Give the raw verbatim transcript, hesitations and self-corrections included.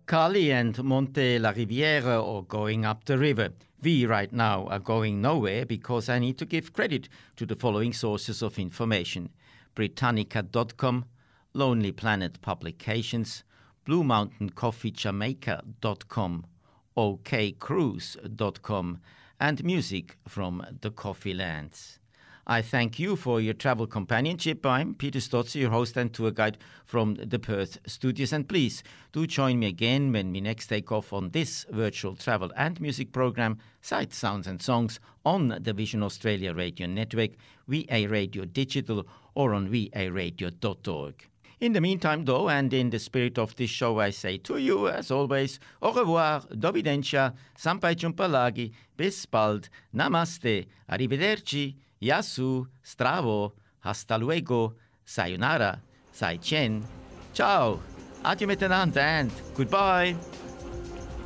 Cali and Monte la Riviera or going up the river. We right now are going nowhere because I need to give credit to the following sources of information. Britannica dot com, Lonely Planet Publications, Blue Mountain Coffee Jamaica dot com, O K Cruise dot com, and music from the Coffee Lands. I thank you for your travel companionship. I'm Peter Stotzer, your host and tour guide from the Perth studios. And please do join me again when we next take off on this virtual travel and music program, Sights, Sounds and Songs, on the Vision Australia Radio Network, V A Radio Digital, or on v a radio dot org. In the meantime, though, and in the spirit of this show, I say to you, as always, au revoir, dovidentia, sampai jumpa lagi, bis bald, namaste, arrivederci, yasu, stravo, hasta luego, sayonara, sai chen, ciao, adieu miteinander, and goodbye.